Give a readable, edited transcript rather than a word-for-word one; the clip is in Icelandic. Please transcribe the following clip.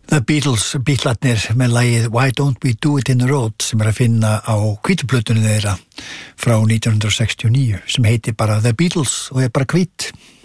The Beatles, Beatlarnir með lagið Why Don't We Do It in the Road sem að finna á hvítuplötunni þeirra frá 1969 sem heitir bara The Beatles og bara hvít.